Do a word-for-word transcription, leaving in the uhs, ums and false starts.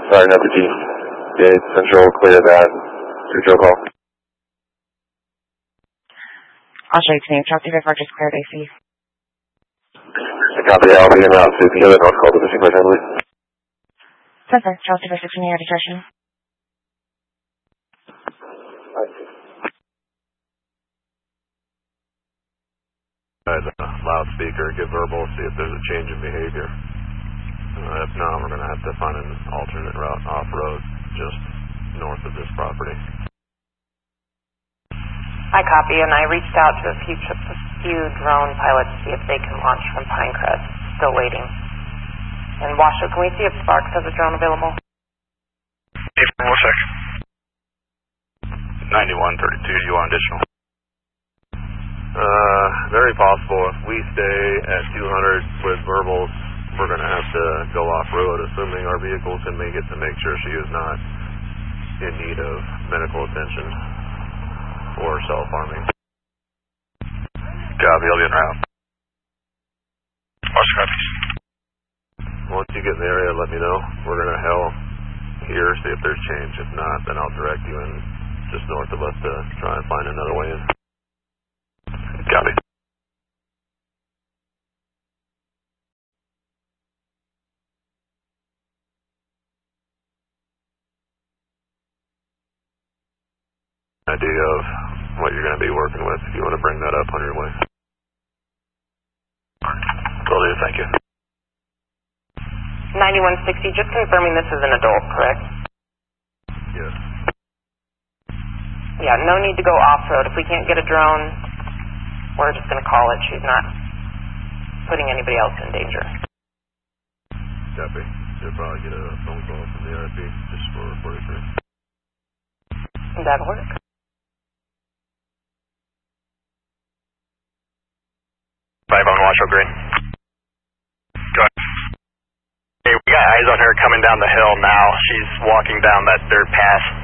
Sorry, not the G. Gate Central, clear that. Control call. I'll show you to name. Chelsea River just cleared A C. Copy, I'll be in route to the other north call to missing by family. Sensor, Chelsea River sixteen year detection. The loudspeaker, give verbal, see if there's a change in behavior. Uh, if not, we're going to have to find an alternate route off-road just north of this property. I copy, and I reached out to a few, a few drone pilots to see if they can launch from Pinecrest. Still waiting. And Washoe, can we see if Sparks has a drone available? Hey, one sec. ninety-one thirty-two, you want additional? Uh, very possible. If we stay at two hundred with verbals, we're going to have to go off-road, assuming our vehicle can make it to make sure she is not in need of medical attention or self-harming. Copy, I'll be en route. Watch copies. Once you get in the area, let me know. We're going to hell here, see if there's change. If not, then I'll direct you in just north of us to try and find another way in. Copy. Idea of what you're going to be working with if you want to bring that up on your way. Will do, thank you. ninety-one sixty, just confirming this is an adult, correct? Yes. Yeah, no need to go off-road. If we can't get a drone, we're just going to call it. She's not putting anybody else in danger. Copy. You'll probably get a phone call from the R P just for forty-three. That'll work. five on Washoe Green. Go ahead. Hey, we got eyes on her coming down the hill now. She's walking down that dirt path